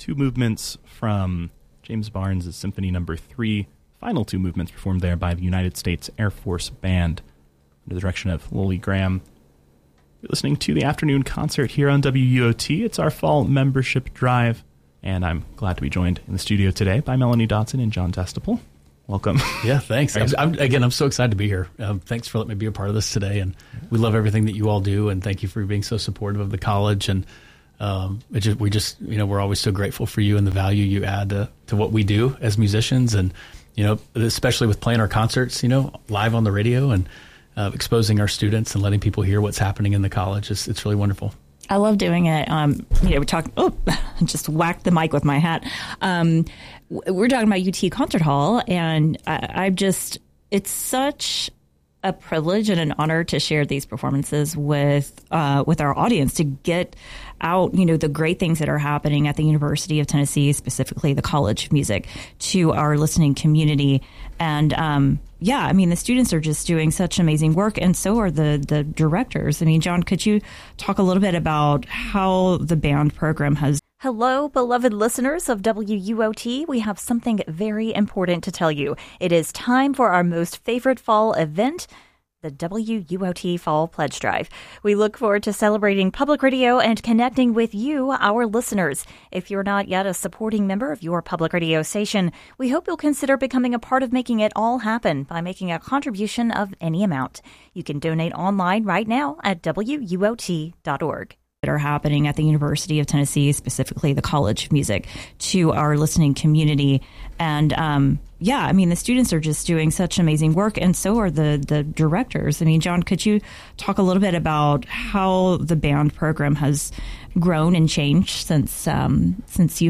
two movements from James Barnes' Symphony No. 3, final two movements performed there by the United States Air Force Band under the direction of Lily Graham. You're listening to the afternoon concert here on WUOT. It's our fall membership drive, and I'm glad to be joined in the studio today by Melanie Dotson and John Testapel. Welcome. Yeah, thanks. I'm so excited to be here. Thanks for letting me be a part of this today, and we love everything that you all do, and thank you for being so supportive of the college. And we're always so grateful for you and the value you add to what we do as musicians, and especially with playing our concerts, live on the radio and exposing our students and letting people hear what's happening in the college. It's really wonderful. I love doing it. We talk. Oh, just whacked the mic with my hat. We're talking about UT Concert Hall, and it's such a privilege and an honor to share these performances with our audience, to get out, the great things that are happening at the University of Tennessee, specifically the College of Music, to our listening community. And the students are just doing such amazing work, and so are the directors. John, could you talk a little bit about how the band program has... Hello, beloved listeners of WUOT. We have something very important to tell you. It is time for our most favorite fall event, the WUOT Fall Pledge Drive. We look forward to celebrating public radio and connecting with you, our listeners. If you're not yet a supporting member of your public radio station, we hope you'll consider becoming a part of making it all happen by making a contribution of any amount. You can donate online right now at WUOT.org. That are happening at the University of Tennessee, specifically the College of Music, to our listening community. And the students are just doing such amazing work, and so are the directors. John, could you talk a little bit about how the band program has grown and changed since you